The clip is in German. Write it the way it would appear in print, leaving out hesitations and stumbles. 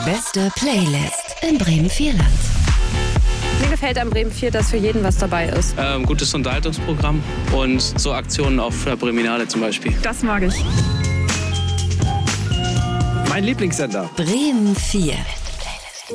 beste Playlist in Bremen-Vierland. Mir gefällt am Bremen 4, dass für jeden was dabei ist. Gutes Unterhaltungsprogramm und so Aktionen auf der Breminale zum Beispiel. Das mag ich. Mein Lieblingssender. Bremen 4.